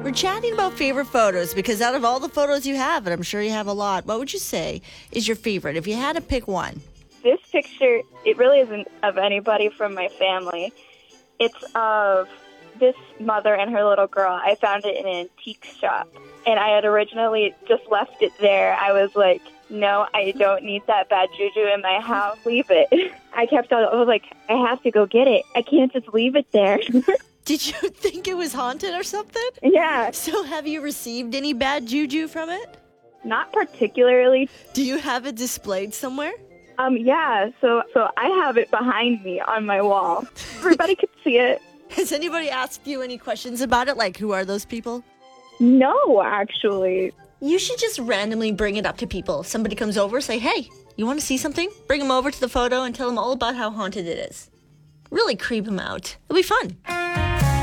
We're chatting about favorite photos because out of all the photos you have, and I'm sure you have a lot, what would you say is your favorite if you had to pick one? This picture, it really isn't of anybody from my family. It's of this mother and her little girl. I found it in an antique shop, and I had originally just left it there. I was like, no, I don't need that bad juju in my house. Leave it. I was like, I have to go get it. I can't just leave it there. Did you think it was haunted or something? Yeah. So have you received any bad juju from it? Not particularly. Do you have it displayed somewhere? Yeah, so I have it behind me on my wall. Everybody could see it. Has anybody asked you any questions about it? Like, who are those people? No, actually. You should just randomly bring it up to people. Somebody comes over, say, hey, you want to see something? Bring them over to the photo and tell them all about how haunted it is. Really creep them out. It'll be fun.